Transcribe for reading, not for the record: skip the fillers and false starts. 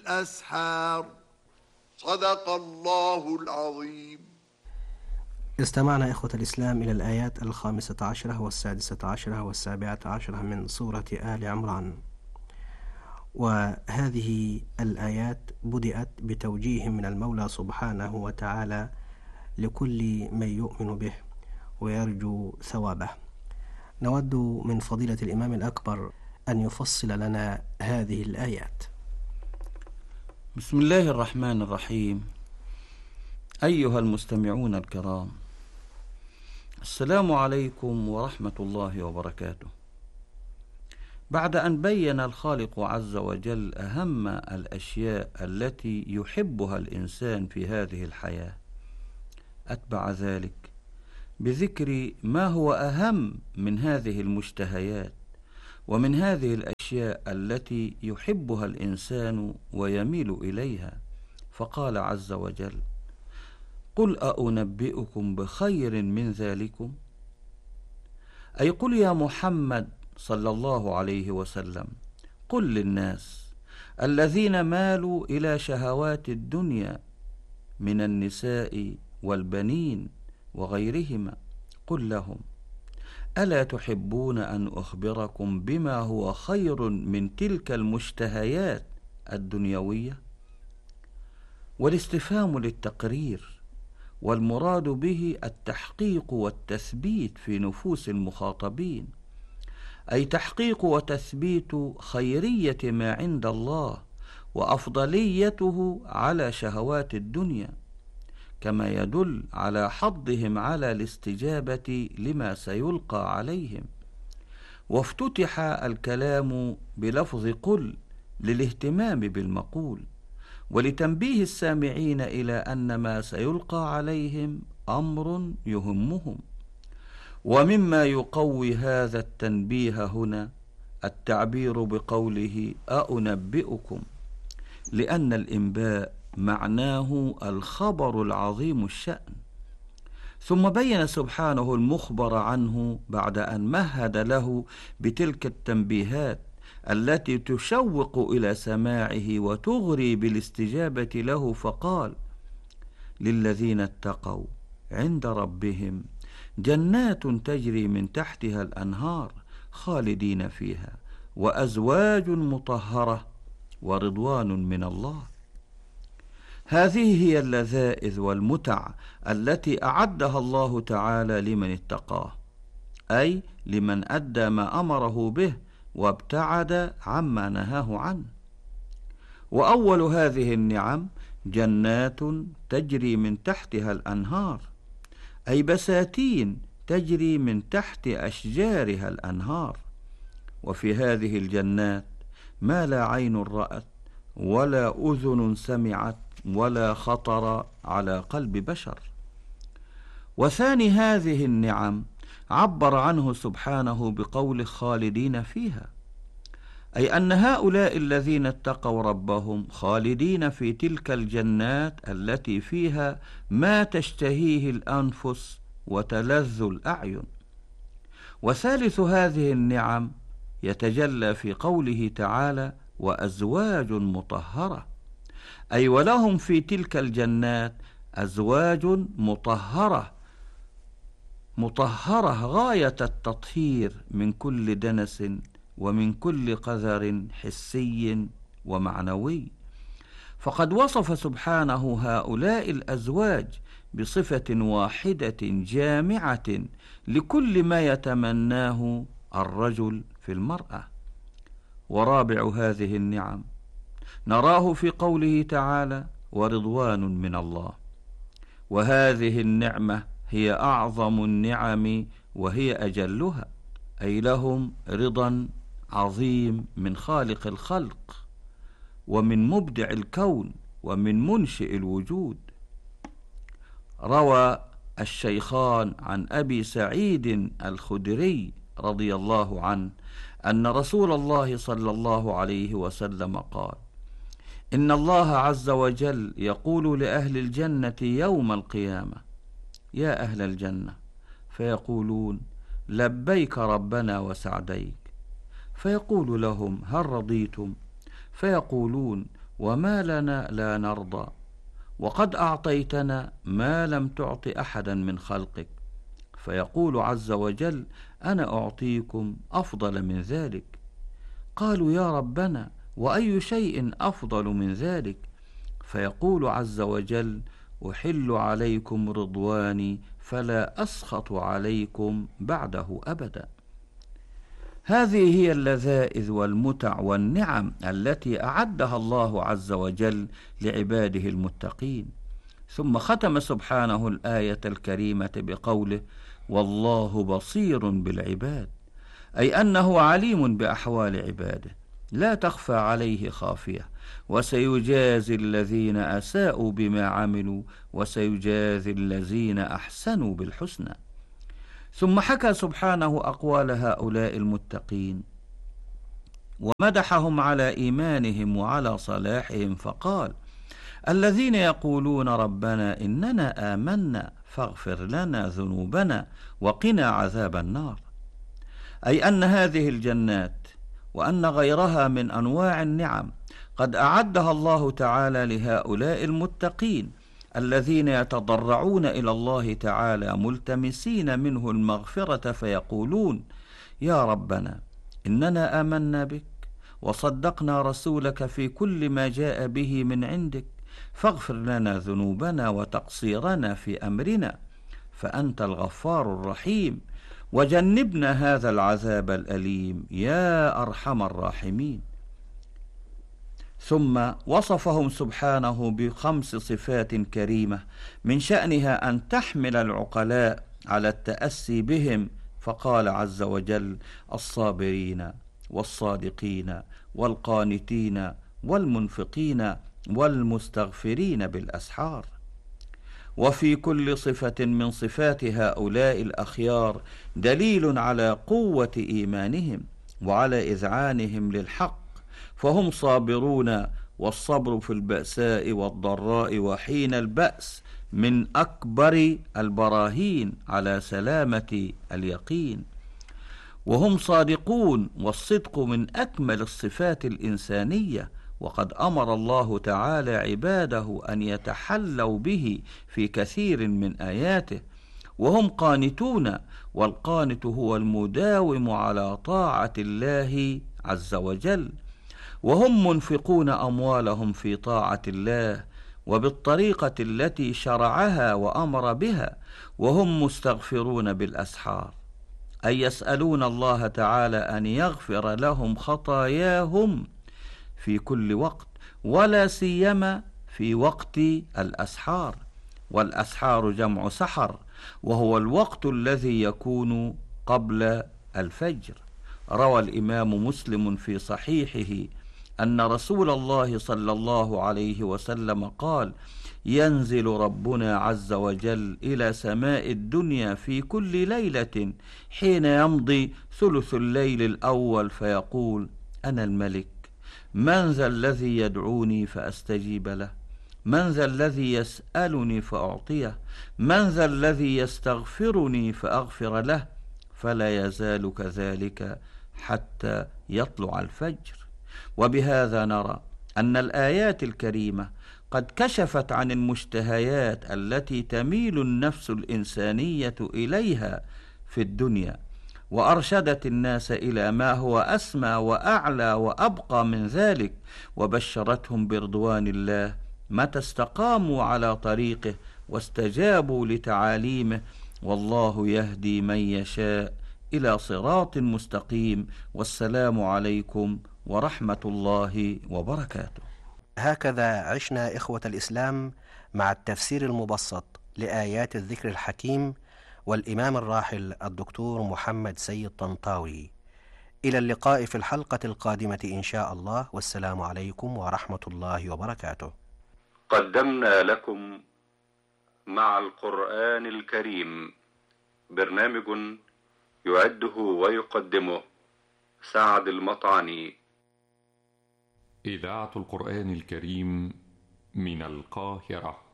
بالأسحار. صدق الله العظيم. استمعنا إخوة الإسلام إلى الآيات 15 و16 و17 من سورة آل عمران، وهذه الآيات بدأت بتوجيه من المولى سبحانه وتعالى لكل من يؤمن به ويرجو ثوابه. نود من فضيلة الإمام الأكبر أن يفصل لنا هذه الآيات. بسم الله الرحمن الرحيم. أيها المستمعون الكرام، السلام عليكم ورحمة الله وبركاته. بعد أن بين الخالق عز وجل أهم الأشياء التي يحبها الإنسان في هذه الحياة، أتبع ذلك بذكر ما هو أهم من هذه المشتهيات ومن هذه الأشياء التي يحبها الإنسان ويميل إليها، فقال عز وجل: قل أنبئكم بخير من ذلكم، أي قل يا محمد صلى الله عليه وسلم، قل للناس الذين مالوا إلى شهوات الدنيا من النساء والبنين وغيرهما، قل لهم: ألا تحبون أن أخبركم بما هو خير من تلك المشتهيات الدنيوية؟ والاستفهام للتقرير، والمراد به التحقيق والتثبيت في نفوس المخاطبين، أي تحقيق وتثبيت خيرية ما عند الله وأفضليته على شهوات الدنيا، كما يدل على حضهم على الاستجابة لما سيلقى عليهم. وافتتح الكلام بلفظ قل للاهتمام بالمقول، ولتنبيه السامعين إلى أن ما سيلقى عليهم أمر يهمهم. ومما يقوي هذا التنبيه هنا التعبير بقوله أنبئكم، لأن الإنباء معناه الخبر العظيم الشأن. ثم بين سبحانه المخبر عنه بعد أن مهد له بتلك التنبيهات التي تشوق إلى سماعه وتغري بالاستجابة له، فقال: للذين اتقوا عند ربهم جنات تجري من تحتها الأنهار خالدين فيها وأزواج مطهرة ورضوان من الله. هذه هي اللذائذ والمتع التي أعدها الله تعالى لمن اتقاه، أي لمن أدى ما أمره به وابتعد عما نهاه عنه. وأول هذه النعم جنات تجري من تحتها الأنهار، أي بساتين تجري من تحت أشجارها الأنهار. وفي هذه الجنات ما لا عين رأت ولا أذن سمعت ولا خطر على قلب بشر. وثاني هذه النعم عبر عنه سبحانه بقول خالدين فيها، أي أن هؤلاء الذين اتقوا ربهم خالدين في تلك الجنات التي فيها ما تشتهيه الأنفس وتلذ الأعين. وثالث هذه النعم يتجلى في قوله تعالى: وأزواج مطهرة، أي ولهم في تلك الجنات أزواج مطهرة غاية التطهير من كل دنس ومن كل قذر حسي ومعنوي. فقد وصف سبحانه هؤلاء الأزواج بصفة واحدة جامعة لكل ما يتمناه الرجل في المرأة. ورابع هذه النعم نراه في قوله تعالى: ورضوان من الله. وهذه النعمة هي أعظم النعم وهي أجلها، أي لهم رضا عظيم من خالق الخلق ومن مبدع الكون ومن منشئ الوجود. روى الشيخان عن أبي سعيد الخدري رضي الله عنه أن رسول الله صلى الله عليه وسلم قال: إن الله عز وجل يقول لأهل الجنة يوم القيامة: يا أهل الجنة، فيقولون: لبيك ربنا وسعديك. فيقول لهم: هل رضيتم؟ فيقولون: وما لنا لا نرضى، وقد أعطيتنا ما لم تعط أحدا من خلقك. فيقول عز وجل: أنا أعطيكم أفضل من ذلك. قالوا: يا ربنا، وأي شيء أفضل من ذلك؟ فيقول عز وجل: أحل عليكم رضواني فلا أسخط عليكم بعده أبدا. هذه هي اللذائذ والمتع والنعم التي أعدها الله عز وجل لعباده المتقين. ثم ختم سبحانه الآية الكريمة بقوله: والله بصير بالعباد، أي أنه عليم بأحوال عباده، لا تخفى عليه خافية، وسيجازي الذين أساءوا بما عملوا، وسيجازي الذين أحسنوا بالحسنى. ثم حكى سبحانه أقوال هؤلاء المتقين ومدحهم على إيمانهم وعلى صلاحهم، فقال: الذين يقولون ربنا إننا آمنا فاغفر لنا ذنوبنا وقنا عذاب النار، أي أن هذه الجنات وأن غيرها من أنواع النعم قد أعدها الله تعالى لهؤلاء المتقين الذين يتضرعون إلى الله تعالى ملتمسين منه المغفرة، فيقولون: يا ربنا، إننا آمنا بك وصدقنا رسولك في كل ما جاء به من عندك، فاغفر لنا ذنوبنا وتقصيرنا في أمرنا، فأنت الغفار الرحيم، وجنبنا هذا العذاب الأليم يا أرحم الراحمين. ثم وصفهم سبحانه بخمس صفات كريمة من شأنها أن تحمل العقلاء على التأسي بهم، فقال عز وجل: الصابرين والصادقين والقانتين والمنفقين والمستغفرين بالأسحار. وفي كل صفة من صفات هؤلاء الأخيار دليل على قوة إيمانهم وعلى إذعانهم للحق، فهم صابرون، والصبر في البأساء والضراء وحين البأس من أكبر البراهين على سلامة اليقين. وهم صادقون، والصدق من أكمل الصفات الإنسانية، وقد أمر الله تعالى عباده أن يتحلوا به في كثير من آياته. وهم قانتون، والقانت هو المداوم على طاعة الله عز وجل. وهم منفقون أموالهم في طاعة الله وبالطريقة التي شرعها وأمر بها. وهم مستغفرون بالأسحار، أي يسألون الله تعالى أن يغفر لهم خطاياهم في كل وقت، ولا سيما في وقت الأسحار. والأسحار جمع سحر، وهو الوقت الذي يكون قبل الفجر. روى الإمام مسلم في صحيحه أن رسول الله صلى الله عليه وسلم قال: ينزل ربنا عز وجل إلى سماء الدنيا في كل ليلة حين يمضي ثلث الليل الأول، فيقول: أنا الملك، من ذا الذي يدعوني فأستجيب له؟ من ذا الذي يسألني فأعطيه؟ من ذا الذي يستغفرني فأغفر له؟ فلا يزال كذلك حتى يطلع الفجر. وبهذا نرى أن الآيات الكريمة قد كشفت عن المشتهيات التي تميل النفس الإنسانية إليها في الدنيا، وأرشدت الناس إلى ما هو أسمى وأعلى وأبقى من ذلك، وبشرتهم برضوان الله متى استقاموا على طريقه واستجابوا لتعاليمه. والله يهدي من يشاء إلى صراط مستقيم. والسلام عليكم ورحمة الله وبركاته. هكذا عشنا إخوة الإسلام مع التفسير المبسط لآيات الذكر الحكيم والإمام الراحل الدكتور محمد سيد طنطاوي. إلى اللقاء في الحلقة القادمة إن شاء الله، والسلام عليكم ورحمة الله وبركاته. قدمنا لكم مع القرآن الكريم برنامج يعده ويقدمه سعد المطعني. إذاعة القرآن الكريم من القاهرة.